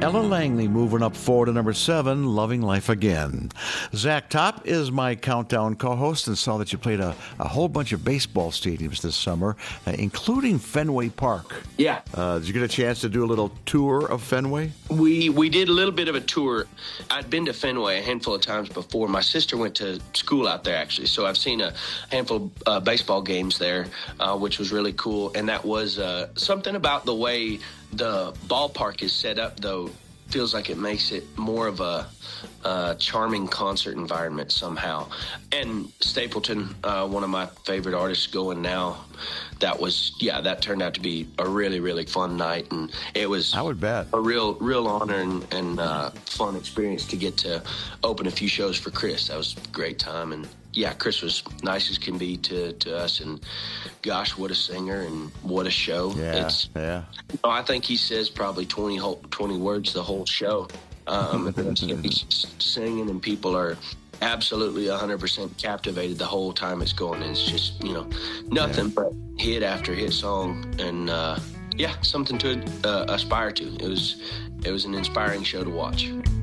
Ella Langley moving up forward to number 7, Loving Life Again. Zach Top is my countdown co-host and saw that you played a whole bunch of baseball stadiums this summer, including Fenway Park. Yeah. Did you get a chance to do a little tour of Fenway? We did a little bit of a tour. I'd been to Fenway a handful of times before. My sister went to school out there, actually, so I've seen a handful of baseball games there, which was really cool. And that was something about the way the ballpark is set up, though, feels like it makes it more of a charming concert environment somehow. And Stapleton, one of my favorite artists going now, that turned out to be a really, really fun night. And it was, I would bet, a real honor and fun experience to get to open a few shows for Chris. That was a great time. And yeah, Chris was nice as can be to us, and gosh, what a singer and what a show. Yeah. I think he says probably 20 words the whole show. He's singing, and people are absolutely 100% captivated the whole time it's going. And it's just, nothing but hit after hit song, and something to aspire to. It was an inspiring show to watch.